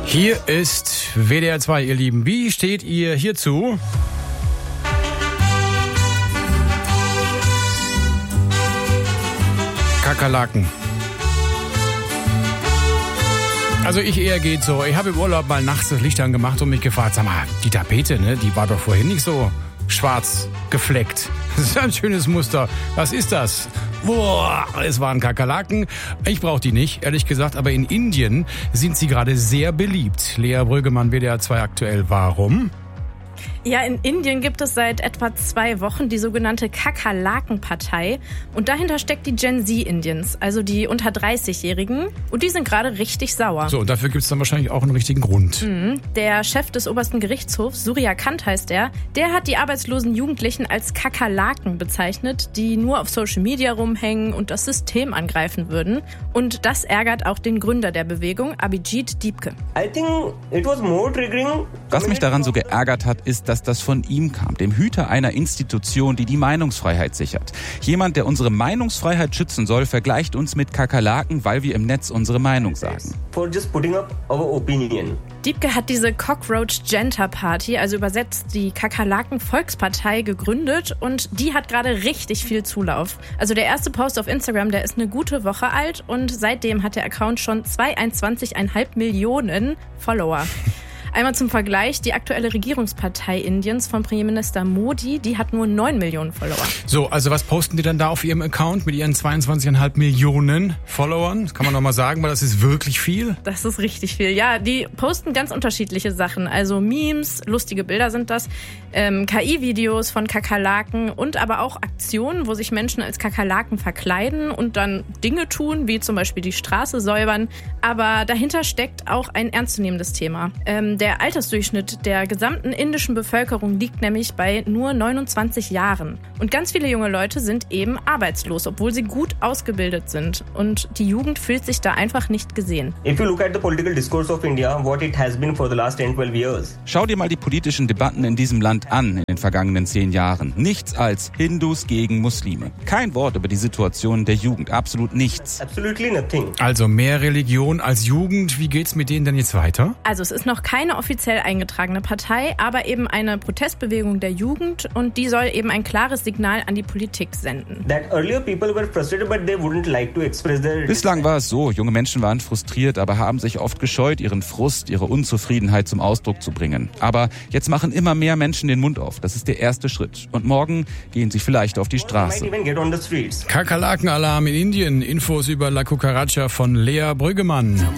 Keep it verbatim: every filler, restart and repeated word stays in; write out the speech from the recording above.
Hier ist W D R zwei, ihr Lieben. Wie steht ihr hierzu? Kakerlaken. Also ich eher geht so. Ich habe im Urlaub mal nachts das Licht angemacht und mich gefragt, sag mal, die Tapete, ne, die war doch vorhin nicht so schwarz gefleckt. Das ist ein schönes Muster. Was ist das? Boah, es waren Kakerlaken. Ich brauche die nicht, ehrlich gesagt. Aber in Indien sind sie gerade sehr beliebt. Lea Brüggemann, W D R zwei aktuell. Warum? Ja, in Indien gibt es seit etwa zwei Wochen die sogenannte Kakerlaken-Partei. Und dahinter steckt die Gen Z Indiens, also die unter dreißig-Jährigen. Und die sind gerade richtig sauer. So, und dafür gibt es dann wahrscheinlich auch einen richtigen Grund. Mhm. Der Chef des obersten Gerichtshofs, Surya Kant heißt er, der hat die arbeitslosen Jugendlichen als Kakerlaken bezeichnet, die nur auf Social Media rumhängen und das System angreifen würden. Und das ärgert auch den Gründer der Bewegung, Abhijit Deepke. Was mich daran so geärgert hat, ist, dass das von ihm kam, dem Hüter einer Institution, die die Meinungsfreiheit sichert. Jemand, der unsere Meinungsfreiheit schützen soll, vergleicht uns mit Kakerlaken, weil wir im Netz unsere Meinung sagen. Deepke hat diese Cockroach Janta Party, also übersetzt die Kakerlaken-Volkspartei, gegründet und die hat gerade richtig viel Zulauf. Also der erste Post auf Instagram, der ist eine gute Woche alt und seitdem hat der Account schon zweiundzwanzig Komma fünf Millionen Follower. Einmal zum Vergleich, die aktuelle Regierungspartei Indiens von Premierminister Modi, die hat nur neun Millionen Follower. So, also was posten die dann da auf ihrem Account mit ihren zweiundzwanzig Komma fünf Millionen Followern? Das kann man doch mal sagen, weil das ist wirklich viel. Das ist richtig viel. Ja, die posten ganz unterschiedliche Sachen. Also Memes, lustige Bilder sind das, ähm, K I-Videos von Kakerlaken und aber auch Aktionen, wo sich Menschen als Kakerlaken verkleiden und dann Dinge tun, wie zum Beispiel die Straße säubern. Aber dahinter steckt auch ein ernstzunehmendes Thema. Ähm, Der Altersdurchschnitt der gesamten indischen Bevölkerung liegt nämlich bei nur neunundzwanzig Jahren. Und ganz viele junge Leute sind eben arbeitslos, obwohl sie gut ausgebildet sind. Und die Jugend fühlt sich da einfach nicht gesehen. Schau dir mal die politischen Debatten in diesem Land an in den vergangenen zehn Jahren. Nichts als Hindus gegen Muslime. Kein Wort über die Situation der Jugend. Absolut nichts. Also mehr Religion als Jugend. Wie geht's mit denen denn jetzt weiter? Also es ist noch keine offiziell eingetragene Partei, aber eben eine Protestbewegung der Jugend und die soll eben ein klares Signal an die Politik senden. Bislang war es so, junge Menschen waren frustriert, aber haben sich oft gescheut, ihren Frust, ihre Unzufriedenheit zum Ausdruck zu bringen. Aber jetzt machen immer mehr Menschen den Mund auf. Das ist der erste Schritt. Und morgen gehen sie vielleicht auf die Straße. Kakerlakenalarm in Indien. Infos über La Cucaracha von Lea Brüggemann.